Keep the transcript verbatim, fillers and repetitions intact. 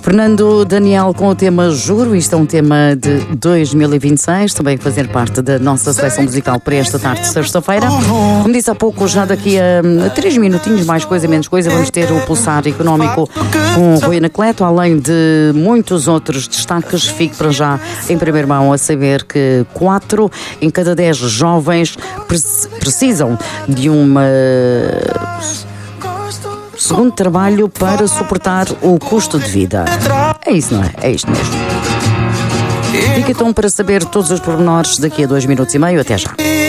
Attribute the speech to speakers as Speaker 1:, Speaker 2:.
Speaker 1: Fernando Daniel com o tema Juro, isto é um tema de dois mil e vinte e seis, também fazer parte da nossa seleção musical para esta tarde de sexta-feira. Como disse há pouco, já daqui a três minutinhos, mais coisa, menos coisa, vamos ter o Pulsar Económico com o Rui Anacleto, além de muitos outros destaques. Fique para já em primeira mão a saber que quatro em cada dez jovens precisam de uma segundo trabalho para suportar o custo de vida. É isso, não é? É isto mesmo. Fica então para saber todos os pormenores daqui a dois minutos e meio. Até já.